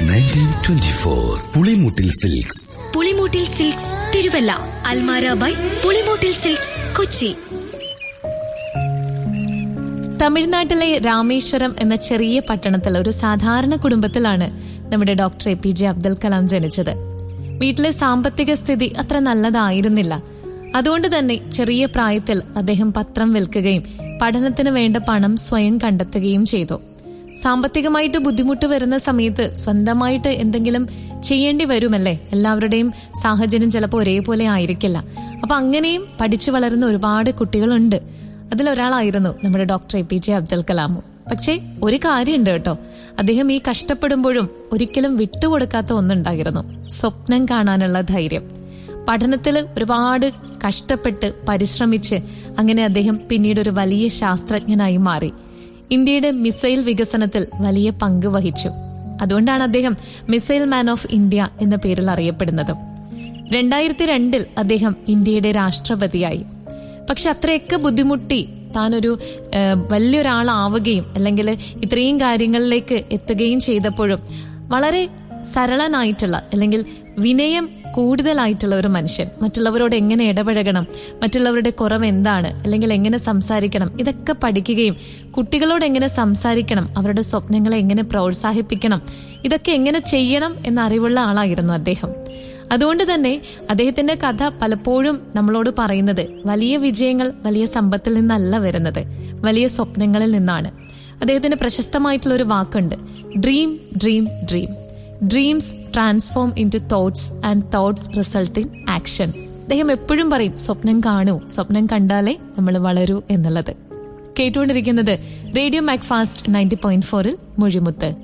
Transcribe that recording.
1924 Pulimoottil silks. Pulimoottil silks Thiruvalla. Almara by Pulimoottil silks Kochi. തമിഴ്നാട്ടിലെ രാമേശ്വരം എന്ന ചെറിയ പട്ടണത്തിൽ ഒരു സാധാരണ കുടുംബത്തിലാണ് നമ്മുടെ ഡോക്ടർ APJ അബ്ദുൽ കലാം ജനിച്ചത്. വീട്ടിലെ സാമ്പത്തിക സ്ഥിതി അത്ര നല്ലതായിരുന്നില്ല. അതുകൊണ്ട് തന്നെ ചെറിയ പ്രായത്തിൽ അദ്ദേഹം പത്രം വിൽക്കുകയും പഠനത്തിന് വേണ്ട പണം സ്വയം കണ്ടെത്തുകയും ചെയ്തു. സാമ്പത്തികമായിട്ട് ബുദ്ധിമുട്ട് വരുന്ന സമയത്ത് സ്വന്തമായിട്ട് എന്തെങ്കിലും ചെയ്യേണ്ടി വരുമല്ലേ. എല്ലാവരുടെയും സാഹചര്യം ചിലപ്പോൾ ഒരേപോലെ ആയിരിക്കില്ല. അപ്പൊ അങ്ങനെയും പഠിച്ചു വളരുന്ന ഒരുപാട് കുട്ടികളുണ്ട്. അതിലൊരാളായിരുന്നു നമ്മുടെ ഡോക്ടർ APJ അബ്ദുൽ കലാമും. പക്ഷേ ഒരു കാര്യമുണ്ട് കേട്ടോ, അദ്ദേഹം ഈ കഷ്ടപ്പെടുമ്പോഴും ഒരിക്കലും വിട്ടുകൊടുക്കാത്ത ഒന്നുണ്ടായിരുന്നു: സ്വപ്നം കാണാനുള്ള ധൈര്യം. പഠനത്തിൽ ഒരുപാട് കഷ്ടപ്പെട്ട് പരിശ്രമിച്ച് അങ്ങനെ അദ്ദേഹം പിന്നീട് ഒരു വലിയ ശാസ്ത്രജ്ഞനായി മാറി. ഇന്ത്യയുടെ മിസൈൽ വികസനത്തിൽ വലിയ പങ്ക് വഹിച്ചു. അതുകൊണ്ടാണ് അദ്ദേഹം മിസൈൽ മാൻ ഓഫ് ഇന്ത്യ എന്ന പേരിൽ അറിയപ്പെടുന്നത്. 2002 അദ്ദേഹം ഇന്ത്യയുടെ രാഷ്ട്രപതിയായി. പക്ഷെ അത്രയൊക്കെ ബുദ്ധിമുട്ടി താനൊരു വലിയൊരാളാവുകയും അല്ലെങ്കിൽ ഇത്രയും കാര്യങ്ങളിലേക്ക് എത്തുകയും ചെയ്തപ്പോഴും വളരെ സരളനായിട്ടുള്ള അല്ലെങ്കിൽ വിനയം കൂടുതലായിട്ടുള്ള ഒരു മനുഷ്യൻ, മറ്റുള്ളവരോട് എങ്ങനെ ഇടപഴകണം, മറ്റുള്ളവരുടെ കുറവ് എന്താണ്, അല്ലെങ്കിൽ എങ്ങനെ സംസാരിക്കണം, ഇതൊക്കെ പഠിക്കുകയും കുട്ടികളോട് എങ്ങനെ സംസാരിക്കണം, അവരുടെ സ്വപ്നങ്ങളെ എങ്ങനെ പ്രോത്സാഹിപ്പിക്കണം, ഇതൊക്കെ എങ്ങനെ ചെയ്യണം എന്നറിവുള്ള ആളായിരുന്നു അദ്ദേഹം. അതുകൊണ്ട് തന്നെ അദ്ദേഹത്തിന്റെ കഥ പലപ്പോഴും നമ്മളോട് പറയുന്നത് വലിയ വിജയങ്ങൾ വലിയ സമ്പത്തിൽ നിന്നല്ല വരുന്നത്, വലിയ സ്വപ്നങ്ങളിൽ നിന്നാണ്. അദ്ദേഹത്തിന് പ്രശസ്തമായിട്ടുള്ള ഒരു വാക്കുണ്ട്: dream dream dream. Dreams transform into thoughts and thoughts result in action. അദ്ദേഹം എപ്പോഴും പറയും, സ്വപ്നം കാണൂ, സ്വപ്നം കണ്ടാലേ നമ്മൾ വളരൂ എന്നുള്ളത്. കേട്ടുകൊണ്ടിരിക്കുന്നത് റേഡിയോ മാക്ഫാസ്റ്റ് 90.4 മൊഴിമുത്ത്.